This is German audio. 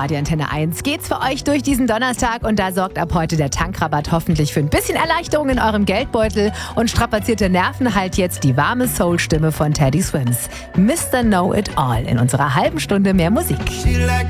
Radio Antenne 1 geht's für euch durch diesen Donnerstag und da sorgt ab heute der Tankrabatt hoffentlich für ein bisschen Erleichterung in eurem Geldbeutel und strapazierte Nerven halt jetzt die warme Soul-Stimme von Teddy Swims. Mr. Know It All in unserer halben Stunde mehr Musik.